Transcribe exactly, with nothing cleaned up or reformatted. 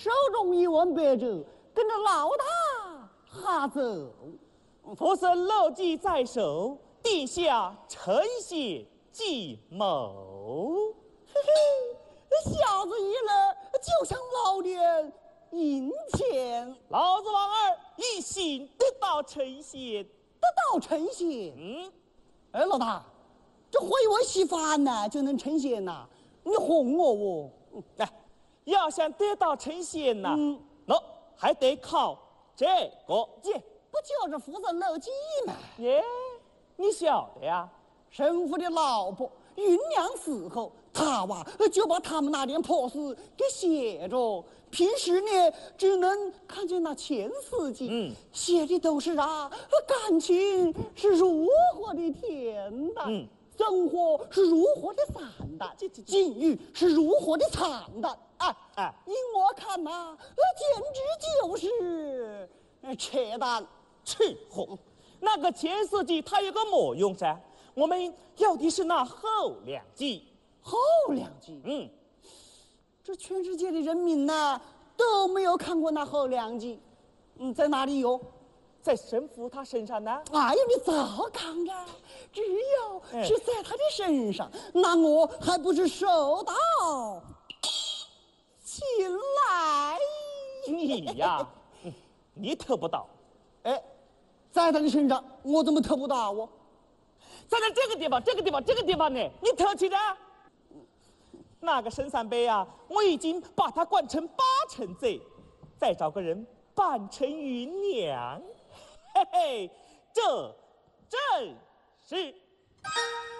手中一碗白粥，跟着老大哈走。 福生乐计在手，地下臣贤计谋。 嘿嘿，小子一来就向老脸银钱， 老子王二一心得到臣贤， 得到臣贤。 嗯， 哎，老大，这回味稀饭呢就能成贤呐？你哄我哦！ 哎，要想得到臣贤呐， 嗯， 那还得靠这个。 这不就是福生乐计吗？ 耶，你晓得呀？ 神父的老婆芸娘死后，他哇就把他们那点破事给写着。平时呢，只能看见那前四集， 嗯， 写的都是啊，感情是如何的恬淡， 嗯， 生活是如何的散淡，境遇是如何的惨淡。哎哎，依我看呐、简直就是扯淡去火！那个前四季它有个么用噻？我们要的是那后两季。 后两季， 嗯， 这全世界的人民呐都没有看过那后两季。嗯，在哪里有？ 在神父他身上呢。 哎呦，你早看呀！只有哎是在他的身上，那我还不是手到擒来？ 你呀，嗯你特不到。 哎，在他的身上，我怎么特不到我？ 在那这个地方，这个地方，这个地方呢，你特起的。那个沈三杯啊，我已经把他灌成八成贼，再找个人扮成芸娘，嘿嘿，这正是。